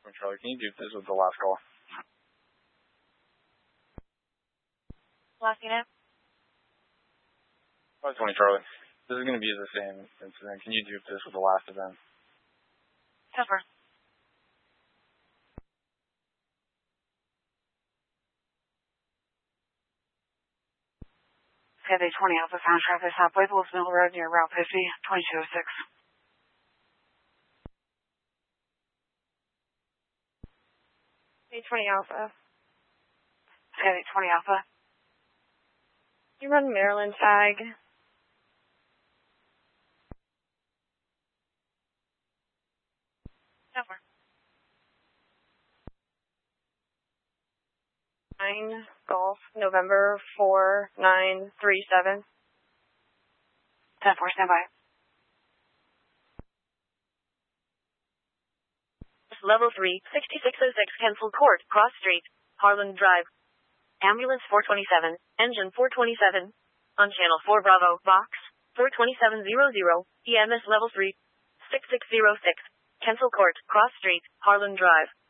Charlie, can you do this with the last call? Last unit. 520 Charlie. This is going to be the same incident. Can you do this with the last event? Cover. Heavy 20 Alpha found traffic stop with Wolf Mill Road near Route 50, 2206. Heavy 20 Alpha. Heavy 20 Alpha. You run Maryland tag. Cover. 9 Golf, November 4937. 10-4, stand by. Level 3, 6606 Kensal Court, Cross Street, Harlan Drive. Ambulance 427, Engine 427. On Channel 4 Bravo, Box 42700, EMS Level 3, 6606, Kensal Court, Cross Street, Harlan Drive.